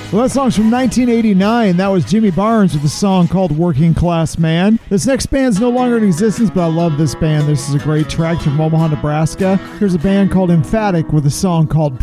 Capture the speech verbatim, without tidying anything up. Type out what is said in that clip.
Well, that song's from nineteen eighty-nine. That was Jimmy Barnes with a song called Working Class Man. This next band's no longer in existence, but I love this band. This is a great track from Omaha, Nebraska. Here's a band called Emphatic with a song called